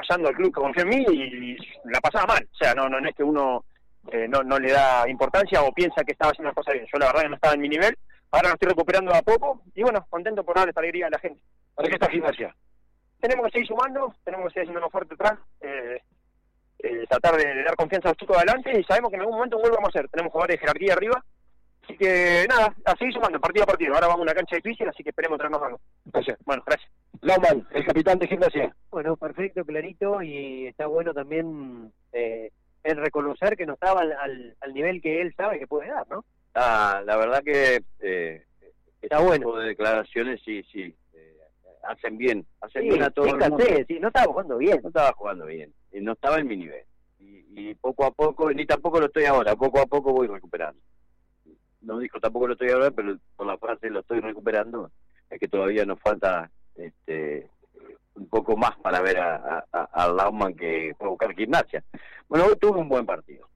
fallando al club que confió en mí y la pasaba mal. O sea, no es que uno no le da importancia o piensa que estaba haciendo las cosas bien. Yo la verdad que no estaba en mi nivel, ahora lo estoy recuperando a poco y bueno, contento por darle esta alegría a la gente. ¿Para qué está Gimnasia? Tenemos que seguir sumando, tenemos que seguir haciéndonos fuerte atrás, tratar de dar confianza a los chicos adelante y sabemos que en algún momento un gol vamos a hacer. Tenemos jugadores de jerarquía arriba, así que nada, a seguir sumando partido a partido. Ahora vamos a una cancha difícil, así que esperemos traernos algo. Gracias. Bueno, gracias. Laumann, el capitán de Gimnasia. Bueno, perfecto, clarito, y está bueno también el reconocer que no estaba al nivel que él sabe que puede dar, ¿no? La verdad que Está bueno. tipo de declaraciones sí, hacen bien Sí, bien a todo el mundo. sí, no estaba jugando bien. No estaba jugando bien, no estaba en mi nivel. Y poco a poco, ni tampoco lo estoy ahora, poco a poco voy recuperando. No dijo tampoco lo estoy ahora, pero por la frase lo estoy recuperando, es que todavía nos falta un poco más para ver a Laumann que puede buscar Gimnasia. Bueno, hoy tuvo un buen partido,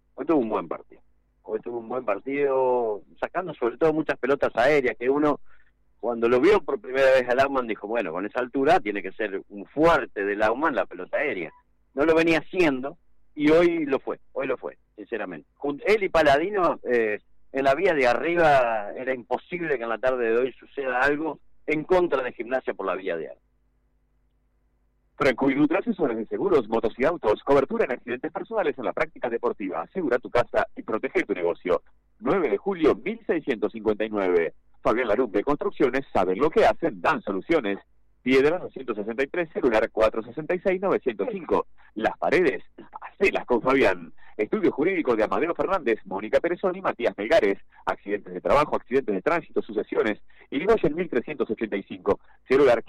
sacando sobre todo muchas pelotas aéreas, que uno, cuando lo vio por primera vez a Laumann, dijo, bueno, con esa altura tiene que ser un fuerte de Laumann la pelota aérea. No lo venía haciendo, y hoy lo fue, sinceramente. Él y Paladino, en la vía de arriba, era imposible que en la tarde de hoy suceda algo en contra de Gimnasia por la vía de arriba. Franco y Dutra, asesores de seguros, motos y autos, cobertura en accidentes personales en la práctica deportiva. Asegura tu casa y protege tu negocio. 9 de julio, 1659. Fabián Larumbe Construcciones, saben lo que hacen, dan soluciones. Piedra 263, celular 466-905. Las paredes, hacelas con Fabián. Estudio jurídico de Amadeo Fernández, Mónica Perezón y Matías Melgares. Accidentes de trabajo, accidentes de tránsito, sucesiones. Irigoyen 1385, celular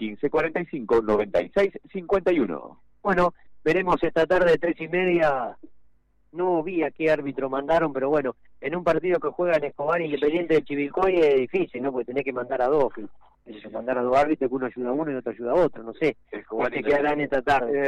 1545-9651. Bueno, veremos esta tarde 3:30. No vi a qué árbitro mandaron, pero bueno, en un partido que juegan Escobar Independiente de Chivilcoy es difícil, ¿no? Porque tenés que mandar a dos. Mandar a dos árbitros, que uno ayuda a uno y otro ayuda a otro, no sé. Escobar ¿Qué quedarán esta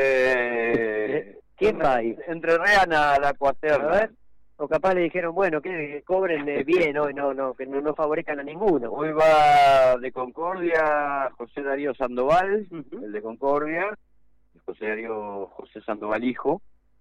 tarde? ¿Quién va ahí? Entre Rean a la A Cuaterna. ver, o capaz le dijeron, bueno, que cobren bien hoy, que no favorezcan a ninguno. Hoy va de Concordia José Darío Sandoval, el de Concordia, José Sandoval hijo,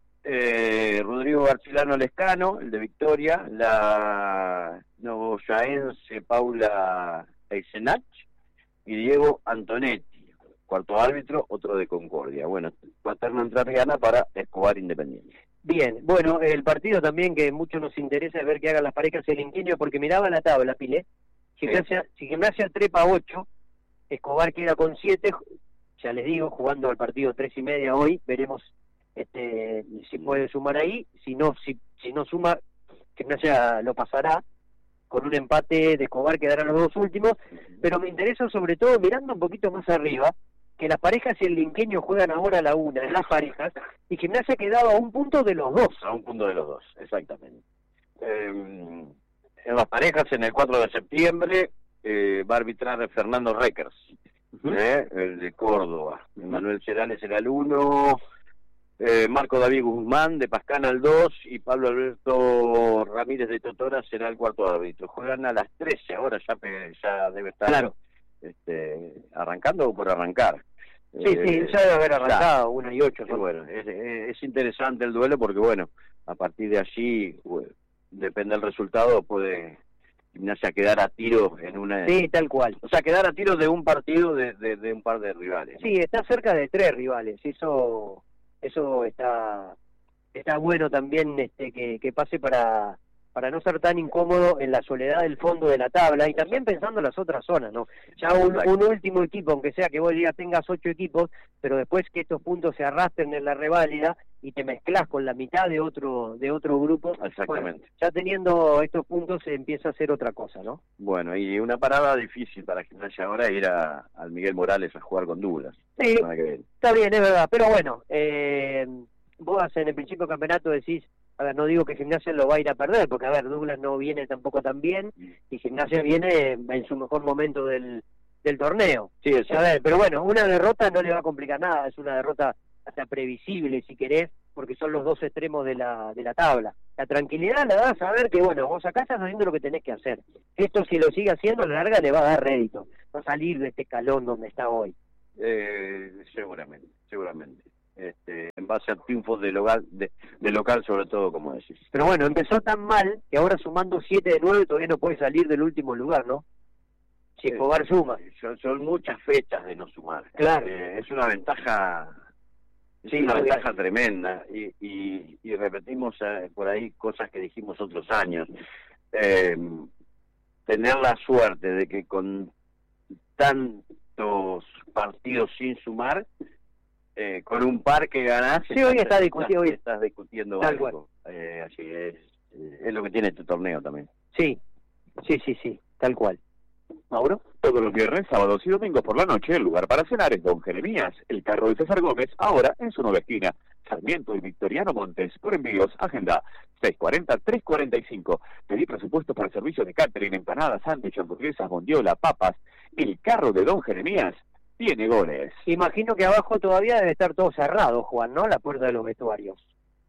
Rodrigo Garcilano Lescano, el de Victoria, la novoyaense Paula Eisenach y Diego Antonetti, cuarto árbitro, otro de Concordia. Bueno, Cuaterna entrerriana para Escobar Independiente. Bien, bueno, el partido también que mucho nos interesa es ver que hagan las parejas el Ingenio, porque miraba la tabla, Pile. Si Gimnasia trepa 8, Escobar queda con 7, ya les digo, jugando al partido 3:30 hoy, veremos si puede sumar ahí, si no suma, Gimnasia lo pasará, con un empate de Escobar quedarán los dos últimos, pero me interesa sobre todo, mirando un poquito más arriba, que las parejas y el Ingenio juegan ahora a la una, en las parejas, y Gimnasia ha quedado a un punto de los dos. A un punto de los dos, exactamente. En las parejas, en el 4 de septiembre, va a arbitrar Fernando Reckers, el de Córdoba. Manuel Cerales será el 1, Marco David Guzmán de Pascana el 2 y Pablo Alberto Ramírez de Totora será el cuarto árbitro. Juegan a las 13, ahora ya debe estar arrancando o por arrancar. Sí, ya debe haber arrancado, 1:08. Sí, bueno, es interesante el duelo porque, bueno, a partir de allí, depende del resultado, puede Gimnasia quedar a tiro en una... Sí, tal cual. O sea, quedar a tiro de un partido de un par de rivales. Sí, está cerca de 3 rivales, eso está bueno también que pase para no ser tan incómodo en la soledad del fondo de la tabla y también pensando en las otras zonas, ¿no? Ya un último equipo, aunque sea que vos ya tengas 8 equipos, pero después que estos puntos se arrastren en la reválida y te mezclas con la mitad de otro grupo. Exactamente. Bueno, ya teniendo estos puntos se empieza a hacer otra cosa, ¿no? Bueno, y una parada difícil para Gimnasia ahora ir al Miguel Morales a jugar con Douglas. Sí, está bien, es verdad, pero bueno, vos en el principio del campeonato decís, a ver, no digo que Gimnasia lo va a ir a perder, porque a ver, Douglas no viene tampoco tan bien, y Gimnasia viene en su mejor momento del torneo. Sí, a ver, pero bueno, una derrota no le va a complicar nada, es una derrota hasta previsible, si querés, porque son los dos extremos de la tabla. La tranquilidad la das a ver que, bueno, vos acá estás haciendo lo que tenés que hacer. Esto, si lo sigue haciendo, a la larga le va a dar rédito, va a salir de este escalón donde está hoy. Seguramente. va a ser triunfos de local sobre todo, como decís. Pero bueno, empezó tan mal que ahora sumando 7 de 9 todavía no puede salir del último lugar, ¿no? Si Escobar suma. Son muchas fechas de no sumar. Claro. Es una ventaja, Sí, una obvio. ventaja tremenda. Y repetimos por ahí cosas que dijimos otros años. Tener la suerte de que con tantos partidos sin sumar, con un par que ganás, Sí, hoy está discutido, estás discutiendo Tal algo. Así es lo que tiene este torneo también. Sí, tal cual. ¿Mauro? Todos los viernes, sábados y domingos por la noche, el lugar para cenar es Don Jeremías, el carro de César Gómez, ahora en su nueva esquina. Sarmiento y Victoriano Montes, por envíos, agenda 640-345. Pedí presupuesto para servicio de catering, empanadas, sándwich, hamburguesas, bondiola, papas. El carro de Don Jeremías tiene goles. Imagino que abajo todavía debe estar todo cerrado, Juan, ¿no? La puerta de los vestuarios.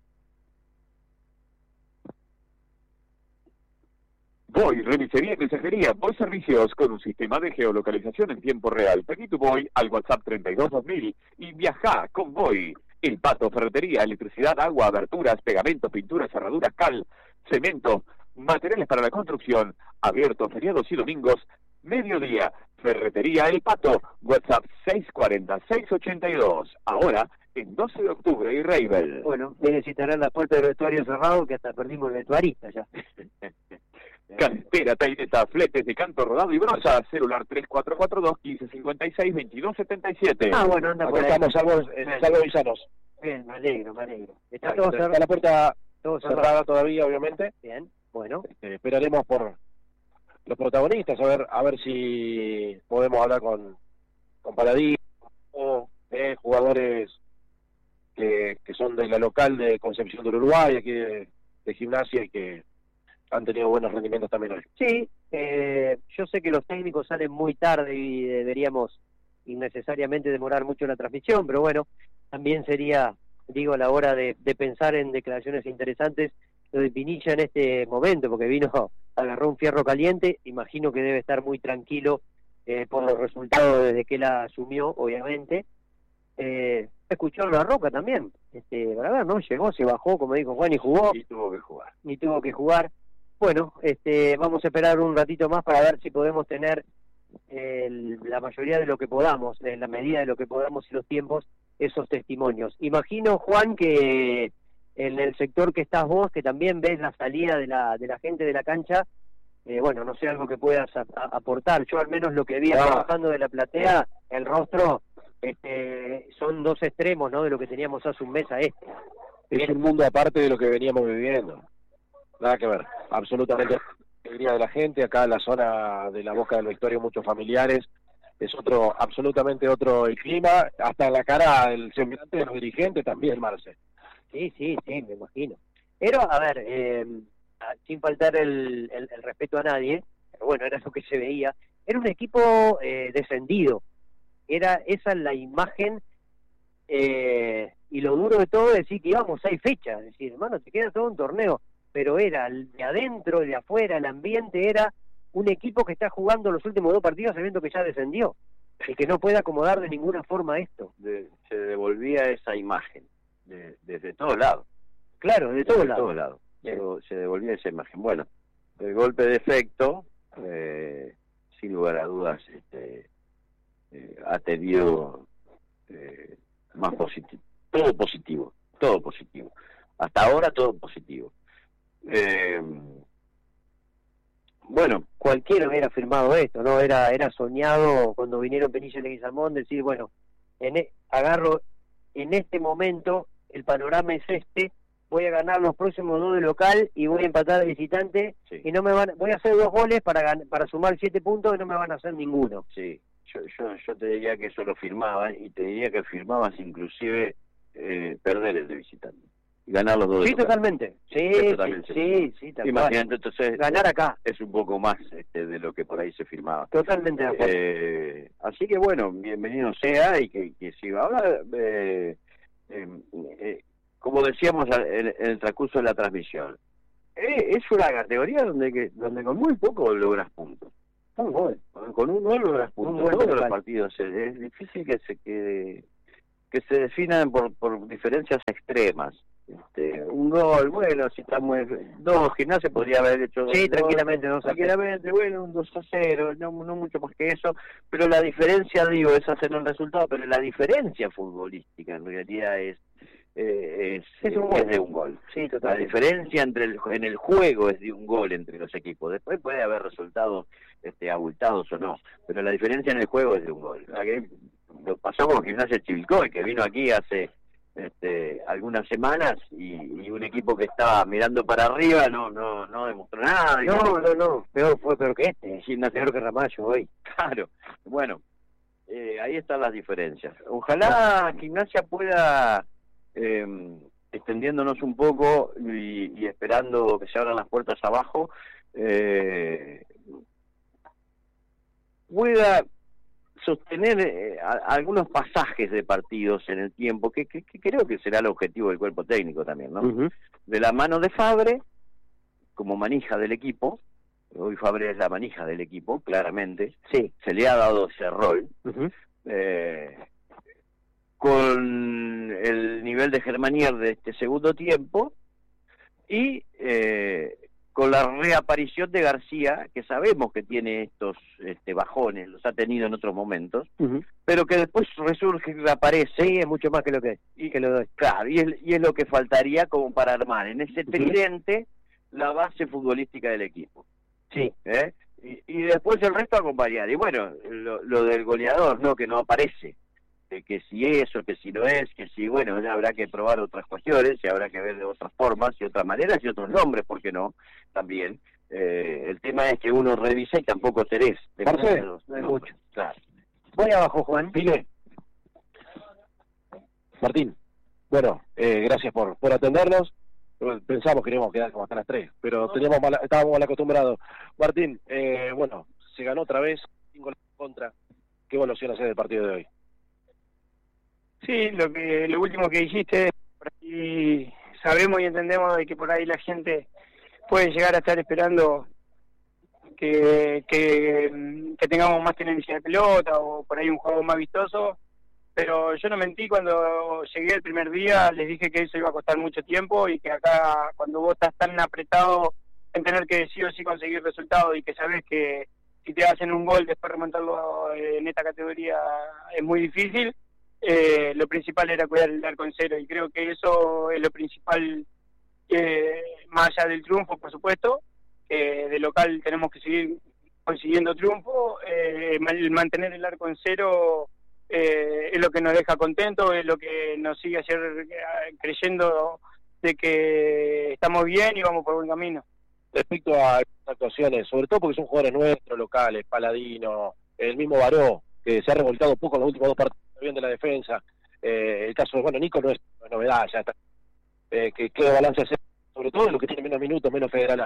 Voy, remisería y mensajería, Voy Servicios, con un sistema de geolocalización en tiempo real. Pedí tu Voy al WhatsApp 322000 y viajá con Voy. El Pato, ferretería, electricidad, agua, aberturas, pegamentos, pinturas, cerraduras, cal, cemento, materiales para la construcción, abierto feriados y domingos, mediodía. Ferretería El Pato, WhatsApp 640-682. Ahora, en 12 de octubre y Reibel. Bueno, necesitarán la puerta del vestuario cerrado, que hasta perdimos el vestuarista ya. Carretera, taineta, fletes de canto rodado y broza, celular 3442-1556-2277. Ah, bueno, anda por Acá ahí. estamos salvos y sanos. Bien, me alegro. Está Está todo cerrado. la puerta Todo cerrado. cerrada todavía, obviamente. Bien, bueno. Esperaremos por los protagonistas, a ver si podemos hablar con Paladín, o jugadores que son de la local de Concepción del Uruguay, aquí de Gimnasia, y que han tenido buenos rendimientos también hoy. Sí, yo sé que los técnicos salen muy tarde y deberíamos innecesariamente demorar mucho la transmisión, pero bueno, también sería, digo, a la hora de pensar en declaraciones interesantes, lo de Pinilla en este momento, porque agarró un fierro caliente, imagino que debe estar muy tranquilo por los resultados desde que la asumió, obviamente. Escuchó La Roca también, para ver, ¿no? Llegó, se bajó, como dijo Juan, y jugó. Y tuvo que jugar. Y tuvo que jugar. Bueno, vamos a esperar un ratito más para ver si podemos tener la mayoría de lo que podamos, en la medida de lo que podamos y los tiempos, esos testimonios. Imagino, Juan, que en el sector que estás vos, que también ves la salida de la gente de la cancha, bueno, no sé, algo que puedas aportar. Yo al menos lo que vi trabajando de la platea, el rostro, son dos extremos, ¿no?, de lo que teníamos hace un mes a este. Es un mundo aparte de lo que veníamos viviendo. Nada que ver, absolutamente. La alegría de la gente, acá en la zona de la Boca del Victorio, muchos familiares, es absolutamente otro el clima, hasta en la cara del semblante de los dirigentes también, Marce. Sí, me imagino. Pero, a ver, sin faltar el respeto a nadie, pero bueno, era lo que se veía, era un equipo descendido, esa es la imagen, y lo duro de todo es decir que íbamos 6 fechas, es decir, hermano, te queda todo un torneo, pero era de adentro, de afuera, el ambiente era un equipo que está jugando los últimos 2 partidos sabiendo que ya descendió, y que no puede acomodar de ninguna forma esto. Se devolvía esa imagen, desde todos lados. Claro, de todos lados. Se devolvía esa imagen. Bueno, el golpe de efecto, sin lugar a dudas, ha tenido más positivo. Todo positivo. Hasta ahora todo positivo. Bueno, cualquiera hubiera firmado esto, ¿no? Era soñado cuando vinieron Pinilla y Leguizamón, decir, bueno, agarro en este momento, el panorama es voy a ganar los próximos 2 de local y voy a empatar de visitante, sí. Y voy a hacer 2 goles para sumar 7 puntos y no me van a hacer ninguno. Sí, yo te diría que eso lo firmabas, y te diría que firmabas inclusive perder el de visitante y ganar los 2 de sí, local. Totalmente. Sí, tal imagínate, entonces ganar acá es un poco más de lo que por ahí se firmaba. Totalmente de acuerdo. Así que bueno, bienvenido sea, y que siga. Ahora, como decíamos en el transcurso de la transmisión, es una categoría donde con muy poco logras puntos. Un gol. Con un gol logras puntos. Todos los partidos. Es difícil que que se definan por diferencias extremas. Un gol, bueno, si está muy... Dos, Gimnasia podría haber hecho... Sí, tranquilamente, 2-0. Tranquilamente, bueno, un 2-0, no mucho más que eso, pero la diferencia, digo, es hacer un resultado, pero la diferencia futbolística en realidad es de un gol. Sí, totalmente. La diferencia en el juego es de un gol entre los equipos. Después puede haber resultados abultados o no, pero la diferencia en el juego es de un gol. Lo pasó con Gimnasia Chivilcoy, que vino aquí hace algunas semanas y un equipo que estaba mirando para arriba no demostró nada. No, fue peor que peor que Ramallo hoy. Claro, bueno, ahí están las diferencias. Ojalá Gimnasia pueda, extendiéndonos un poco y esperando que se abran las puertas abajo, pueda sostener algunos pasajes de partidos en el tiempo, que creo que será el objetivo del cuerpo técnico también, ¿no? Uh-huh. De la mano de Fabre, como manija del equipo. Hoy Fabre es la manija del equipo, claramente. Sí. Se le ha dado ese rol. Uh-huh. Con el nivel de Germanier de este segundo tiempo y con la reaparición de García, que sabemos que tiene estos bajones, los ha tenido en otros momentos, uh-huh, pero que después resurge y reaparece. Sí, es mucho más que lo que lo doy. Claro, y es lo que faltaría como para armar en ese tridente la base futbolística del equipo. Sí. Y después el resto acompañar. Y bueno, lo del goleador, ¿no? Que no aparece. Que si eso, que si no es, que si, bueno, ya habrá que probar otras cuestiones, y habrá que ver de otras formas y otras maneras y otros nombres, ¿por qué no? También. El tema es que uno revisa y tampoco tenés. No hay mucho. Claro. Voy abajo, Juan. Pile. Martín, bueno, gracias por atendernos. Pensamos que íbamos a quedar como hasta las 3, pero estábamos mal acostumbrados. Martín, bueno, se ganó otra vez, 5 goles en contra. ¿Qué evaluación haces del partido de hoy? Sí, lo último que dijiste, por ahí sabemos y entendemos de que por ahí la gente puede llegar a estar esperando que tengamos más tenencia de pelota o por ahí un juego más vistoso, pero yo no mentí cuando llegué el primer día, les dije que eso iba a costar mucho tiempo y que acá cuando vos estás tan apretado en tener que sí o sí conseguir resultados y que sabes que si te hacen un gol después remontarlo en esta categoría es muy difícil. Lo principal era cuidar el arco en cero y creo que eso es lo principal, más allá del triunfo, por supuesto, de local tenemos que seguir consiguiendo triunfo, mantener el arco en cero es lo que nos deja contentos, es lo que nos sigue ayer creyendo de que estamos bien y vamos por buen camino. Respecto a actuaciones, sobre todo porque son jugadores nuestros, locales, Paladino, el mismo Baró, que se ha revolcado poco en los últimos 2 partidos bien de la defensa, el caso de, nico no es novedad, ya está, que balance hacer, sobre todo en los que tienen menos minutos, menos Federal.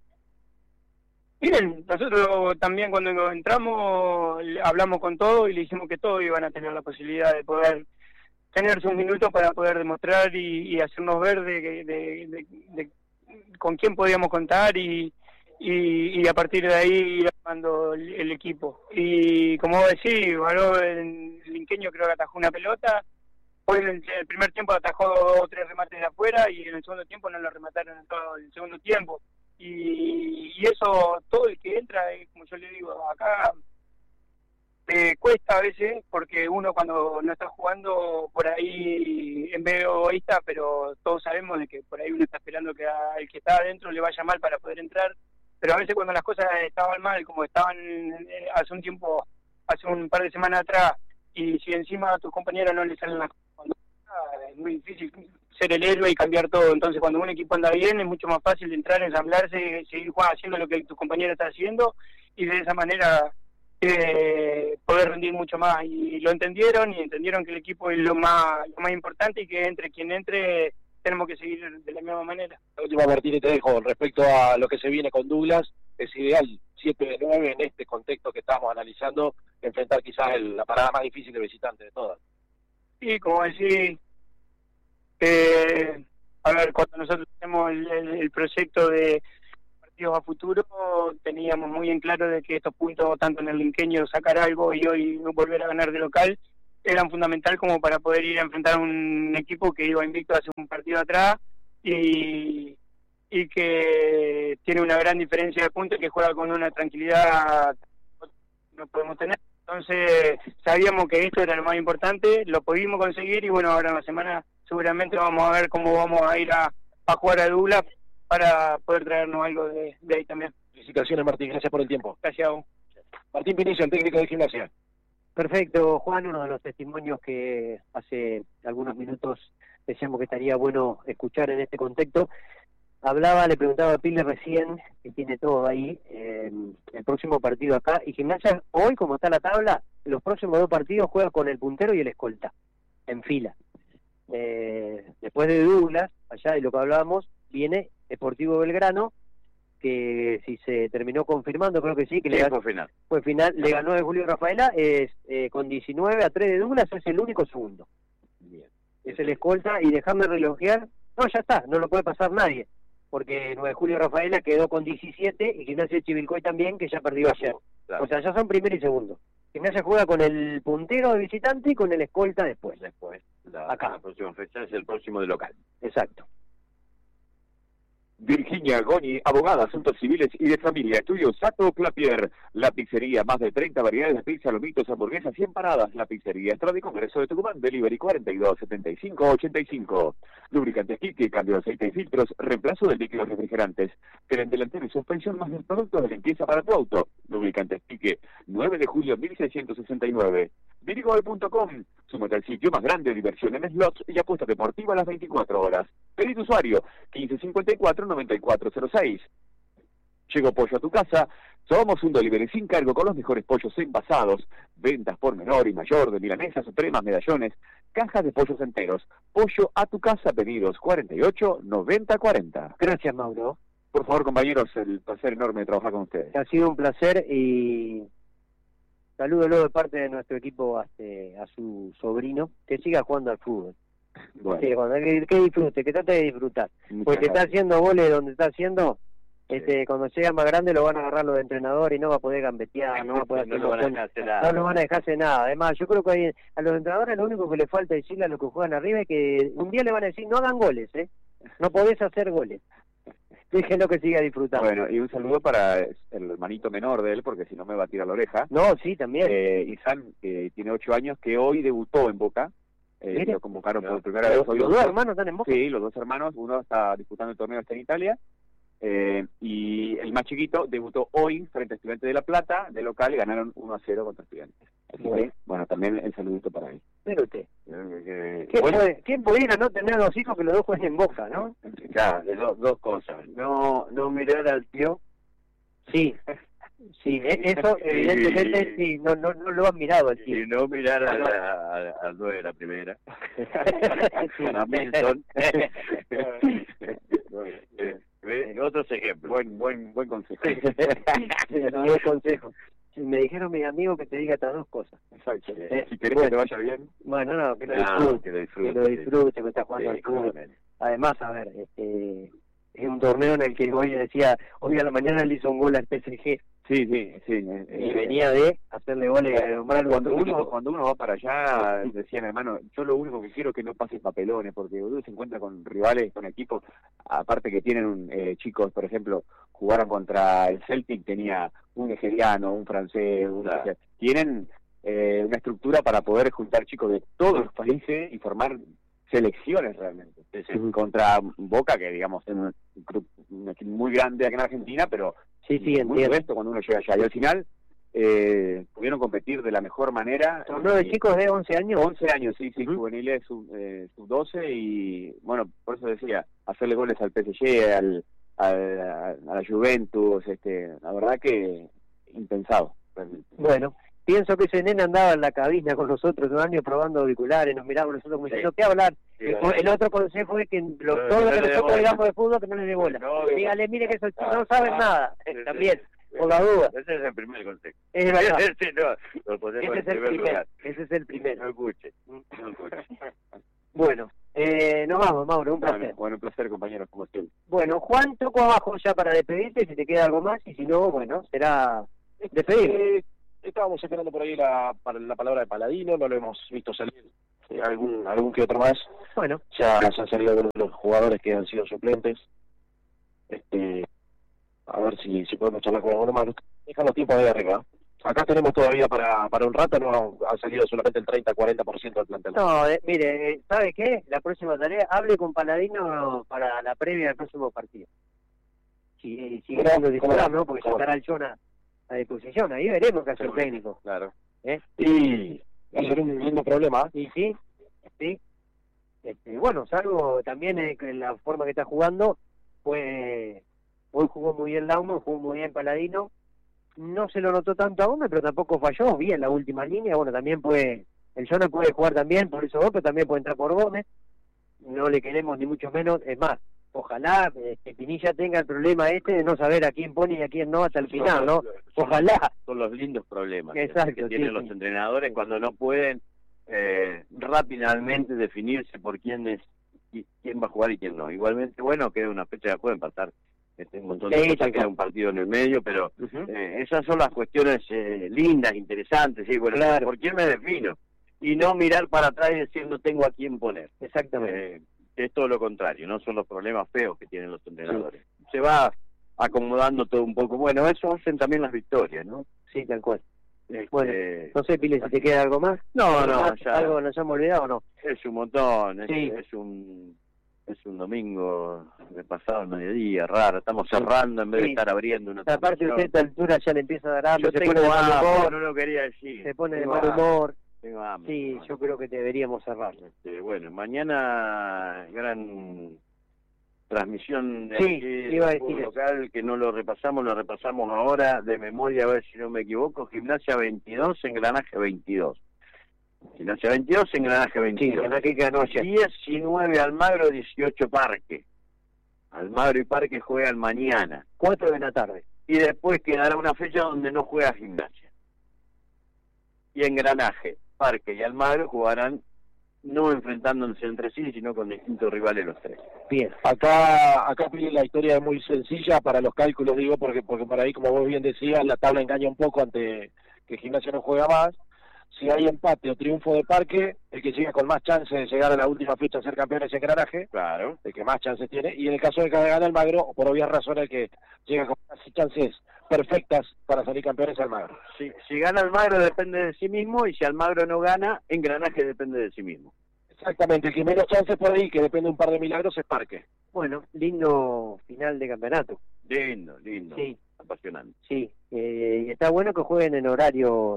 Miren, nosotros también cuando entramos hablamos con todos y le dijimos que todos iban a tener la posibilidad de poder tener sus minutos para poder demostrar y hacernos ver de con quién podíamos contar y a partir de ahí ir armando el equipo. Y como vos decís, Baró, el linqueño creo que atajó una pelota, hoy en el primer tiempo atajó 2 o 3 remates de afuera y en el segundo tiempo no lo remataron en todo el segundo tiempo. Y eso, todo el que entra, como yo le digo, acá cuesta a veces, porque uno cuando no está jugando por ahí en vez de egoísta, pero todos sabemos de que por ahí uno está esperando que el que está adentro le vaya mal para poder entrar, pero a veces cuando las cosas estaban mal, como estaban hace un par de semanas atrás, y si encima a tus compañeros no les salen las cosas, es muy difícil ser el héroe y cambiar todo. Entonces cuando un equipo anda bien es mucho más fácil de entrar, ensamblarse, seguir haciendo lo que tus compañeros están haciendo y de esa manera poder rendir mucho más. Y lo entendieron y entendieron que el equipo es lo más importante y que entre quien entre tenemos que seguir de la misma manera. La última, Martín, y te dejo, respecto a lo que se viene con Douglas, es ideal 7 de 9 en este contexto que estamos analizando, enfrentar quizás la parada más difícil de visitante de todas. Sí, como decís, a ver, cuando nosotros tenemos el proyecto de partidos a futuro, teníamos muy en claro de que estos puntos, tanto en el linqueño sacar algo y hoy volver a ganar de local, eran fundamental como para poder ir a enfrentar a un equipo que iba invicto hace un partido atrás y que tiene una gran diferencia de puntos y que juega con una tranquilidad que no podemos tener. Entonces sabíamos que esto era lo más importante, lo pudimos conseguir y bueno, ahora en la semana seguramente vamos a ver cómo vamos a ir a jugar a Douglas para poder traernos algo de ahí también. Felicitaciones, Martín, gracias por el tiempo. Gracias a vos. Martín Pinicio, el técnico de Gimnasia. Perfecto, Juan, uno de los testimonios que hace algunos minutos decíamos que estaría bueno escuchar en este contexto. Le preguntaba a Pile recién, que tiene todo ahí, el próximo partido acá, y Gimnasia hoy, como está la tabla, los próximos 2 partidos juega con el puntero y el escolta, en fila. Después de Douglas, allá de lo que hablábamos, viene Sportivo Belgrano, que si se terminó confirmando, creo que sí, que fue final, le ganó de Julio Rafaela, con 19-3 de Douglas, es el único segundo. Bien. Es el escolta, y dejarme relojear, no, ya está, no lo puede pasar nadie, porque 9 de Julio Rafaela quedó con 17, y Gimnasia de Chivilcoy también, que ya perdió ayer. Claro. O sea, ya son primero y segundo. Gimnasia juega con el puntero de visitante y con el escolta después. Acá. La próxima fecha es el próximo de local. Exacto. Virginia Goni, abogada, asuntos civiles y de familia. Estudio Sato Clapier, la pizzería, más de 30 variedades de pizza, lomitos, hamburguesas y empanadas. La pizzería, Estrada y Congreso de Tucumán, delivery 427585. Lubricantes Quique, cambio de aceite y filtros, reemplazo de líquidos refrigerantes. Tren delantero y suspensión más los productos de limpieza para tu auto. Lubricantes Quique, 9 de julio 1669. Virgol.com, súmate al sitio más grande de diversión en slots y apuesta deportiva a las 24 horas. Pedí tu usuario, 1554-9406. Llegó Pollo a tu casa. Somos un delivery sin cargo con los mejores pollos envasados. Ventas por menor y mayor de milanesas, supremas, medallones, cajas de pollos enteros. Pollo a tu casa, pedidos 48-90-40. Gracias, Mauro. Por favor, compañeros, el placer enorme de trabajar con ustedes. Ha sido un placer y salúdelo de parte de nuestro equipo a su sobrino, que siga jugando al fútbol. Bueno. Sí, que disfrute, que trate de disfrutar. Porque está haciendo goles donde está haciendo, cuando sea más grande lo van a agarrar los de entrenador y no va a poder gambetear, no va a poder hacer no lo van a dejar hacer nada. Además, yo creo que a los entrenadores lo único que le falta decirle a los que juegan arriba es que un día le van a decir, no hagan goles, no podés hacer goles. Déjenlo que siga disfrutando. Bueno, y un saludo para el hermanito menor de él, porque si no me va a tirar la oreja. No, sí, también. Isan, que tiene 8 años, que hoy debutó en Boca. Lo convocaron por primera vez. ¿Los 2 hermanos están en Boca? Sí, los 2 hermanos. Uno está disputando el torneo, está en Italia. Y el más chiquito debutó hoy frente a Estudiantes de La Plata, de local, y ganaron 1-0 contra Estudiantes. Así que, bueno, también el saludito para él. Pero usted. ¿Quién pudiera no tener 2 hijos que los 2 jueguen en Boca, no? Claro, dos cosas. No mirar al tío. Sí. Sí, eso evidentemente sí, no lo han mirado el tío. Y no mirar al 9 de la primera. A Milton. Otros ejemplos. Buen consejo. Buen consejo. Me dijeron mis amigos que te diga estas 2 cosas. Exacto. Si querés que te vaya bien. Bueno, no, que lo disfrute, que está jugando al fútbol. Además, a ver, es un torneo en el que hoy a la mañana le hizo un gol al PSG. Sí. Y venía de hacerle goles a cuando uno va para allá, decían, hermano, yo lo único que quiero es que no pasen papelones, porque uno se encuentra con rivales, con equipos, aparte que tienen chicos, por ejemplo, jugaron contra el Celtic, tenía un nigeriano, un francés, tienen una estructura para poder juntar chicos de todos los países y formar selecciones realmente. Contra Boca, que digamos es un equipo muy grande aquí en Argentina, pero sí, muy modesto cuando uno llega allá. Y al final pudieron competir de la mejor manera. ¿Torneo de chicos de 11 años? 11 años, sí, juveniles, sub-12, y bueno, por eso decía, hacerle goles al PSG, a la Juventus, la verdad que impensado. Realmente. Bueno. Pienso que ese nene andaba en la cabina con nosotros un año probando auriculares, nos mirábamos nosotros como diciendo, ¿qué hablar? El otro consejo es que todo lo que nosotros digamos de fútbol, que no les dé bola. Dígale, mire que esos chicos no saben nada. También, por la duda. Ese es el primer consejo. Es verdad. Ese es el primero. No escuche. Bueno, nos vamos, Mauro, un placer. Bueno, un placer, compañeros, como siempre. Bueno, Juan, toco abajo ya para despedirte, si te queda algo más, y si no, bueno, será despedirte. estábamos esperando por ahí la palabra de Paladino, no lo hemos visto salir. Algún que otro más. Bueno, Ya se han salido algunos de los jugadores que han sido suplentes. A ver si podemos charlar con alguno más. Dejan los tiempos de arriba. Acá tenemos todavía para un rato, no ha salido solamente el 30-40% del plantel. no, mire, ¿sabe qué? La próxima tarea, hable con Paladino para la previa del próximo partido. Si queremos disputar, ¿no? Porque ya estará el Jonah a disposición. Ahí veremos qué hace el técnico. Claro. Y va a ser un lindo problema. Y sí. Bueno, salvo también en la forma que está jugando, hoy jugó muy bien Laumo, jugó muy bien Paladino. No se lo notó tanto a Gómez, pero tampoco falló bien la última línea. Bueno, también el Jonah puede jugar también por eso, pero también puede entrar por Gómez. No le queremos ni mucho menos. Es más, ojalá que Pinilla tenga el problema de no saber a quién pone y a quién no hasta el final, ¿no? Ojalá. Son los lindos problemas Exacto, que tienen los entrenadores cuando no pueden rápidamente definirse por quién va a jugar y quién no. Igualmente, bueno, queda una fecha, ya pueden pasar un montón de cosas, queda un partido en el medio, pero esas son las cuestiones lindas, interesantes, ¿sí? Bueno, claro. ¿Por quién me defino? Y no mirar para atrás y decir no tengo a quién poner. Exactamente. Es todo lo contrario, no son los problemas feos que tienen los entrenadores. Sí. Se va acomodando todo un poco. Bueno, eso hacen también las victorias, ¿no? Sí, tal cual. Bueno, no sé, Pile, si te queda algo más. No, ya. ¿Algo nos hemos olvidado o no? Es un montón, sí. Es un domingo de pasado al mediodía, raro. Estamos cerrando en vez de estar abriendo una. Aparte, usted a esta altura ya le empieza a dar hambre. Yo tengo hambre, no lo quería decir. Se pone de mal humor. Tengo hambre. Sí, yo creo que deberíamos cerrar. Bueno, mañana gran transmisión de local que no lo repasamos ahora de memoria, a ver si no me equivoco. Gimnasia 22, Engranaje 22. Gimnasia 22, Engranaje 22. Sí, ganó ayer. 19 Almagro, 18 Parque. Almagro y Parque juegan mañana. 4 de la tarde. Y después quedará una fecha donde no juega Gimnasia. Y Engranaje, Parque y Almagro jugarán no enfrentándose entre sí, sino con distintos rivales los tres. Bien. Acá la historia es muy sencilla para los cálculos, digo, porque por ahí, como vos bien decías, la tabla engaña un poco ante que Gimnasia no juega más. Si hay empate o triunfo de Parque, el que llega con más chances de llegar a la última fecha a ser campeón es Engranaje, claro, el que más chances tiene, y en el caso de que gane Almagro, por obvias razones, el que llega con casi chances perfectas para salir campeón es Almagro. Si gana Almagro depende de sí mismo, y si Almagro no gana, Engranaje depende de sí mismo. Exactamente, el que menos chances por ahí, que depende de un par de milagros, es Parque. Bueno, lindo final de campeonato. Lindo, sí. Apasionante. Sí, y está bueno que jueguen en horarios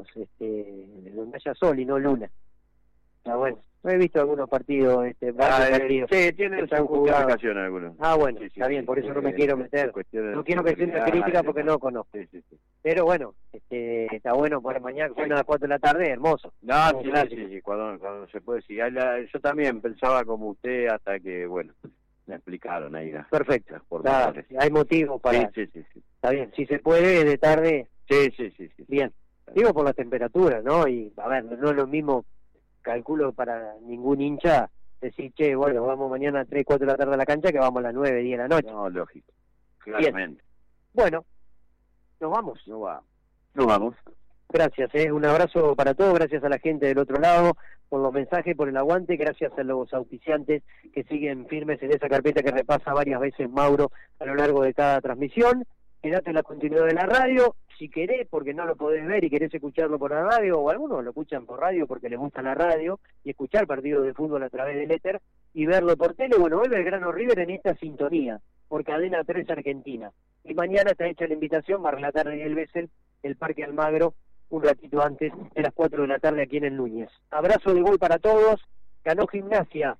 donde haya sol y no luna. Está bueno. No he visto algunos partidos, sí, tienen su justificación algunos. Bueno, sí, está bien, por eso no me quiero meter. No quiero que sea una crítica porque no conozco. Sí. Pero bueno, está bueno para mañana, que a las 4 de la tarde, hermoso. Sí, cuando se puede. Sí. Yo también pensaba como usted hasta que, bueno, me explicaron ahí. Perfecto. Hay motivos para... Sí. Está bien, si se puede, de tarde... Sí. Bien. Digo por las temperaturas, ¿no? Y, a ver, no es lo mismo, calculo para ningún hincha, decir, bueno, vamos mañana a 3, 4 de la tarde a la cancha, que vamos a las 9, 10 de la noche. No, lógico. Claramente. Bien. Bueno, nos vamos. Nos vamos. Gracias, un abrazo para todos, gracias a la gente del otro lado por los mensajes, por el aguante, gracias a los auspiciantes que siguen firmes en esa carpeta que repasa varias veces Mauro a lo largo de cada transmisión. Quédate en la continuidad de la radio, si querés, porque no lo podés ver y querés escucharlo por la radio, o algunos lo escuchan por radio porque les gusta la radio, y escuchar partidos de fútbol a través del éter, y verlo por tele. Bueno, vuelve Belgrano River en esta sintonía, por Cadena 3 Argentina. Y mañana está hecha la invitación, va a relatar Daniel Bessel, el Parque Almagro, un ratito antes de las 4 de la tarde aquí en el Núñez. Abrazo de gol para todos. Ganó Gimnasia,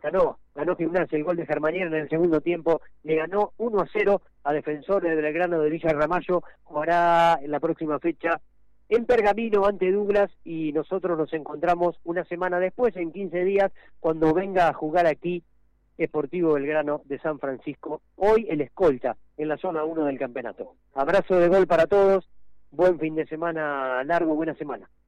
el gol de Germanier en el segundo tiempo, le ganó 1-0 a Defensores de Belgrano de Villa Ramallo. Jugará en la próxima fecha en Pergamino ante Douglas, y nosotros nos encontramos una semana después, en 15 días, cuando venga a jugar aquí Sportivo Belgrano de San Francisco, hoy el escolta en la zona 1 del campeonato. Abrazo de gol para todos, buen fin de semana largo, buena semana.